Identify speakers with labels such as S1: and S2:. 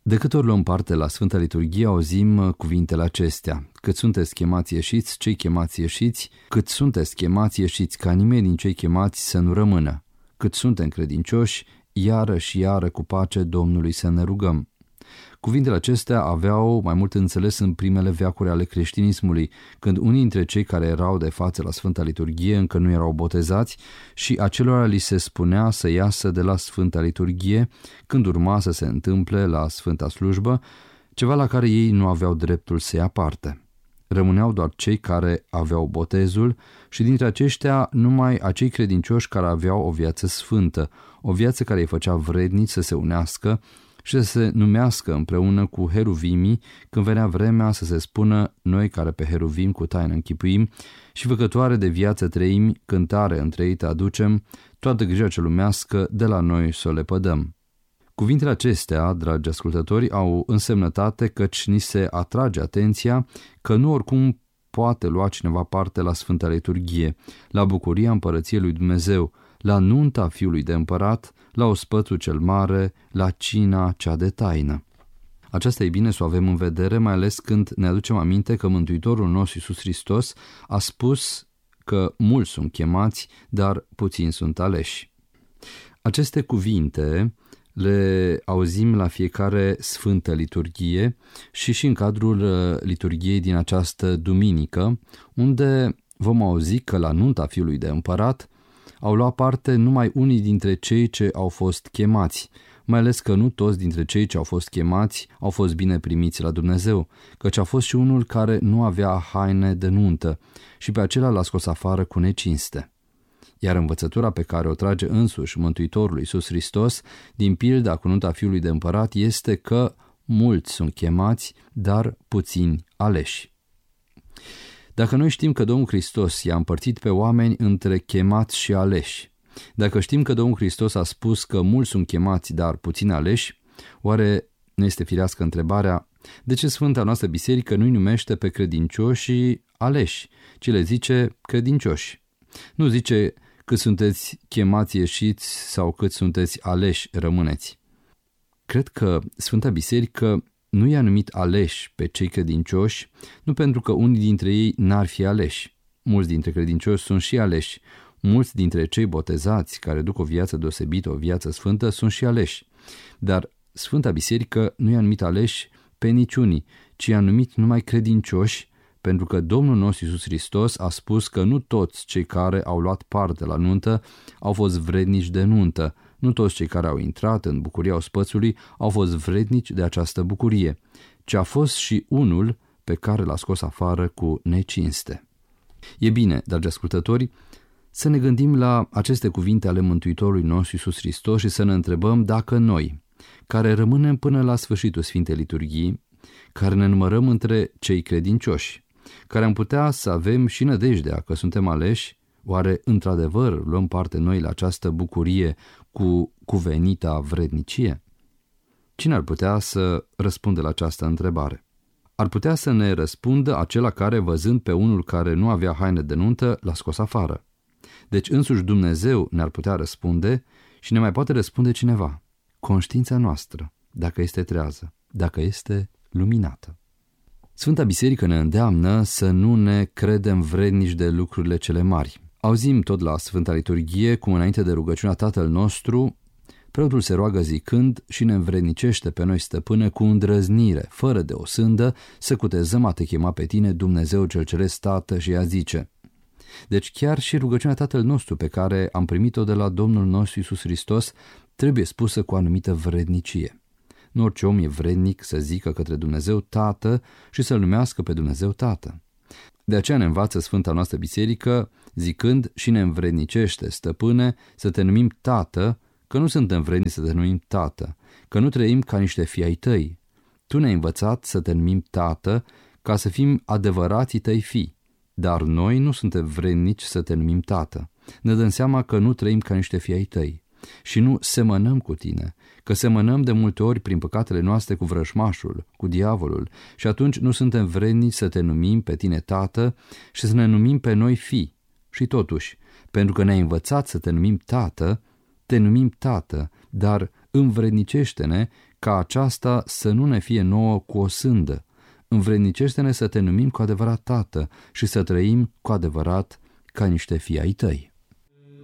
S1: De câte ori luăm parte la Sfânta Liturghie, auzim cuvintele acestea: cât sunteți chemați ieșiți, cei chemați ieșiți, cât sunteți chemați ieșiți, ca nimeni din cei chemați să nu rămână, cât suntem credincioși, iară și iară cu pace Domnului să ne rugăm. Cuvintele acestea aveau mai mult înțeles în primele veacuri ale creștinismului, când unii dintre cei care erau de față la Sfânta Liturghie încă nu erau botezați și acelora li se spunea să iasă de la Sfânta Liturghie când urma să se întâmple la Sfânta Slujbă, ceva la care ei nu aveau dreptul să ia parte. Rămâneau doar cei care aveau botezul și dintre aceștia numai acei credincioși care aveau o viață sfântă, o viață care îi făcea vrednici să se unească și să se numească împreună cu heruvimii când venea vremea să se spună: noi care pe heruvim cu taină închipuim și făcătoare de viață trăim, cântare întreită aducem, toată grija ce lumească de la noi să o lepădăm. Cuvintele acestea, dragi ascultători, au însemnătate căci ni se atrage atenția că nu oricum poate lua cineva parte la Sfânta Liturghie, la bucuria împărăției lui Dumnezeu, la nunta Fiului de Împărat, la ospățul cel mare, la cina cea de taină. Aceasta e bine să o avem în vedere, mai ales când ne aducem aminte că Mântuitorul nostru Iisus Hristos a spus că mulți sunt chemați, dar puțini sunt aleși. Aceste cuvinte le auzim la fiecare Sfântă Liturghie și în cadrul liturghiei din această duminică, unde vom auzi că la nunta Fiului de Împărat au luat parte numai unii dintre cei ce au fost chemați, mai ales că nu toți dintre cei ce au fost chemați au fost bine primiți la Dumnezeu, căci a fost și unul care nu avea haine de nuntă și pe acela l-a scos afară cu necinste. Iar învățătura pe care o trage însuși Mântuitorul Iisus Hristos din pilda cu nunta Fiului de Împărat este că mulți sunt chemați, dar puțini aleși. Dacă noi știm că Domnul Hristos i-a împărțit pe oameni între chemați și aleși, dacă știm că Domnul Hristos a spus că mulți sunt chemați, dar puțini aleși, oare nu este firească întrebarea: de ce Sfânta noastră Biserică nu-i numește pe credincioși aleși, ci le zice credincioși? Nu zice cât sunteți chemați ieșiți sau cât sunteți aleși rămâneți. Cred că Sfânta Biserică nu i-a numit aleși pe cei credincioși, nu pentru că unii dintre ei n-ar fi aleși. Mulți dintre credincioși sunt și aleși. Mulți dintre cei botezați care duc o viață deosebită, o viață sfântă, sunt și aleși. Dar Sfânta Biserică nu i-a numit aleși pe niciunii, ci i-a numit numai credincioși, pentru că Domnul nostru Iisus Hristos a spus că nu toți cei care au luat parte la nuntă au fost vrednici de nuntă, nu toți cei care au intrat în bucuria ospățului au fost vrednici de această bucurie, ci a fost și unul pe care l-a scos afară cu necinste. E bine, dragi ascultători, să ne gândim la aceste cuvinte ale Mântuitorului nostru Iisus Hristos și să ne întrebăm dacă noi, care rămânem până la sfârșitul Sfintei Liturghii, care ne numărăm între cei credincioși, care am putea să avem și nădejdea că suntem aleși, oare într-adevăr luăm parte noi la această bucurie cu cuvenita vrednicie? Cine ar putea să răspundă la această întrebare? Ar putea să ne răspundă acela care, văzând pe unul care nu avea haine de nuntă, l-a scos afară. Deci însuși Dumnezeu ne-ar putea răspunde și ne mai poate răspunde cineva: conștiința noastră, dacă este trează, dacă este luminată. Sfânta Biserică ne îndeamnă să nu ne credem vrednici de lucrurile cele mari. Auzim tot la Sfânta Liturghie cum înainte de rugăciunea Tatăl nostru, preotul se roagă zicând: și ne învrednicește pe noi, Stăpâne, cu îndrăznire, fără de o sândă, să cutezăm a te chema pe tine, Dumnezeu cel Ceresc Tată, și ea zice. Deci chiar și rugăciunea Tatăl nostru pe care am primit-o de la Domnul nostru Iisus Hristos trebuie spusă cu anumită vrednicie. Nu orice om e vrednic să zică către Dumnezeu Tată și să-L numească pe Dumnezeu Tată. De aceea ne învață Sfânta noastră Biserică zicând: și ne învrednicește, Stăpâne, să te numim Tată, că nu suntem vrednici să te numim Tată, că nu trăim ca niște fii ai tăi. Tu ne-ai învățat să te numim Tată ca să fim adevărații tăi fii, dar noi nu suntem vrednici să te numim Tată. Ne dăm seama că nu trăim ca niște fii ai tăi și nu semănăm cu tine, că semănăm de multe ori prin păcatele noastre cu vrăjmașul, cu diavolul, și atunci nu suntem vrednici să te numim pe tine Tată și să ne numim pe noi fii. Și totuși, pentru că ne-ai învățat să te numim Tată, te numim Tată, dar Învrednicește-ne ca aceasta să nu ne fie nouă cu o sândă. Învrednicește-ne să te numim cu adevărat Tată și să trăim cu adevărat ca niște fii ai tăi.